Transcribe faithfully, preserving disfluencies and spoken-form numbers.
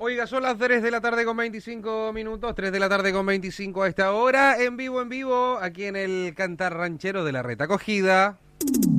Oiga, son las tres de la tarde con veinticinco minutos, tres de la tarde con veinticinco a esta hora, en vivo, en vivo, aquí en el Cantar Ranchero de la Reta Acogida.